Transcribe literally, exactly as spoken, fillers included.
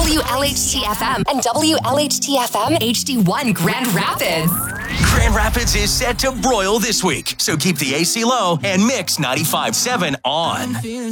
W L H T F M and W L H T F M H D one Grand Rapids. Grand Rapids is set to broil this week, so keep the A C low and Mix ninety-five point seven on.